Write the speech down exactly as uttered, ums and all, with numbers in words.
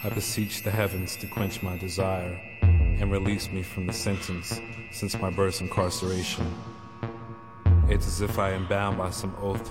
I beseech the heavens to quench my desire and release me from the sentence since my birth's incarceration. It's as if I am bound by some oath to